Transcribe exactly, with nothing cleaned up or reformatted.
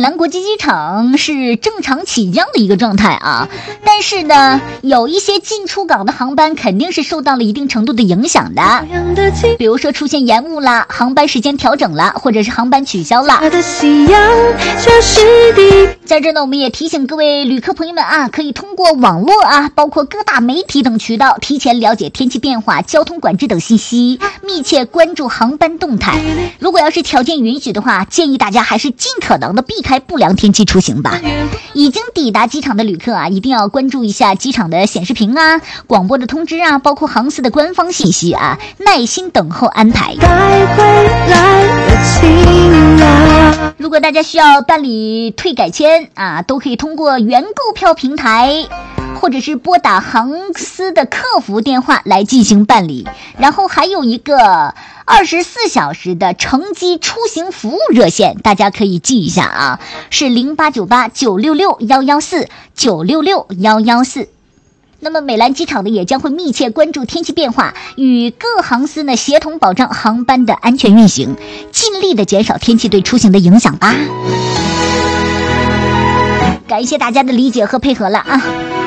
兰国际机场是正常起降的一个状态啊，但是呢，有一些进出港的航班肯定是受到了一定程度的影响的，比如说出现延误啦，航班时间调整了，或者是航班取消了。在这呢，我们也提醒各位旅客朋友们啊，可以通过网络啊，包括各大媒体等渠道，提前了解天气变化、交通管制等信息，密切关注航班动态。如果要是条件允许的话，建议大家还是尽可能的避开不良天气出行吧。已经抵达机场的旅客啊，一定要关注一下机场的显示屏啊、广播的通知啊，包括航司的官方信息啊，耐心等候安排。如果大家需要办理退改签啊，都可以通过原购票平台或者是拨打航司的客服电话来进行办理。然后还有一个二十四小时的乘机出行服务热线，大家可以记一下啊，是零八九八九六六幺幺四九六六幺幺四。那么美兰机场呢，也将会密切关注天气变化，与各航司呢协同保障航班的安全运行，尽力的减少天气对出行的影响吧。感谢大家的理解和配合了啊。